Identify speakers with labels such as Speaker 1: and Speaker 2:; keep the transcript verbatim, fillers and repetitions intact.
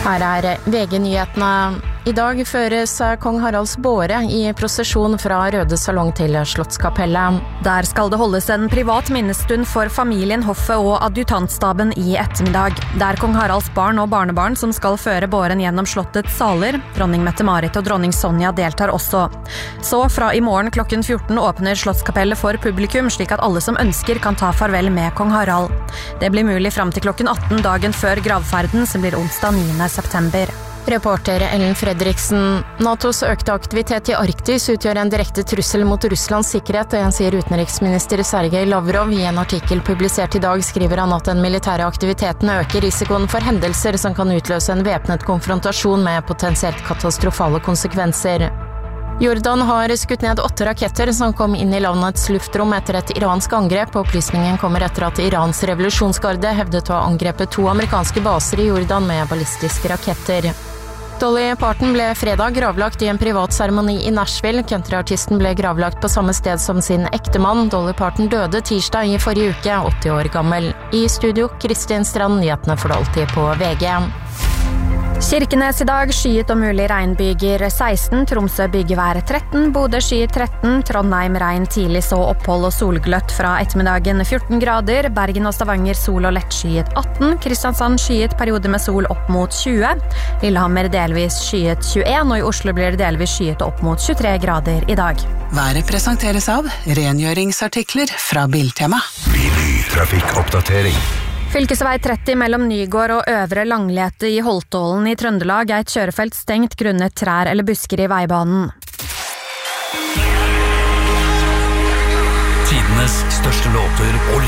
Speaker 1: Her er V G-nyhetene. I dag føres kong Haralds båre i prosesjon fra Røde Salong til Slottskapellet.
Speaker 2: Der skal det holdes en privat minnestund for familien, hoffet og adjutantstaben i ettermiddag. Det er kong Haralds barn og barnebarn som skal føre båren gjennom slottets saler. Dronning Mette-Marit og dronning Sonja deltar også. Så fra i morgen klokken fjorten åpner Slottskapellet for publikum, slik at alle som ønsker kan ta farvel med kong Harald. Det blir mulig frem til klokken atten dagen før gravferden, som blir onsdag niende september.
Speaker 1: Reporter Ellen Fredriksen. NATOs økte aktivitet i Arktis utgjør en direkte trussel mot Russlands sikkerhet, sier utenriksminister Sergej Lavrov. I en artikkel publisert i dag skriver han at den militære aktiviteten øker risikoen for hendelser som kan utløse en væpnet konfrontasjon med potensielt katastrofale konsekvenser. Jordan har skutt ned åtte raketter som kom inn i landets luftrom etter et iransk angrep. Opplysningen kommer etter at Irans revolusjonsgarde hevdet å ha angrepet to amerikanske baser i Jordan med ballistiske raketter. Dolly Parton ble fredag gravlagt i en privat seremoni i Nashville. Countryartisten ble gravlagt på samme sted som sin ektemann. Dolly Parton døde tirsdag i forrige uke, åtti år gammel. I studio, Kristin Strand, nyhetene for alltid på V G.
Speaker 2: Kirkenes i dag, skyet og mulig regnbyger seksten, Tromsø bygevær tretten, Bodø skyet tretten, Trondheim regn tidlig så opphold og solgløtt fra ettermiddagen fjorten grader, Bergen og Stavanger sol og lettskyet atten, Kristiansand skyet periode med sol opp mot tjue, Lillehammer delvis skyet tjueen, og i Oslo blir det delvis skyet opp mot tjuetre grader i dag.
Speaker 3: Været presenteres av rengjøringsartikler fra Biltema.
Speaker 4: Trafikkoppdatering.
Speaker 2: Fylkesvei tretti mellom Nygård og Øvre Langlete i Holtålen i Trøndelag er et kjørefelt stengt grunnet trær eller busker i veibanen.
Speaker 4: Tidenes største låter og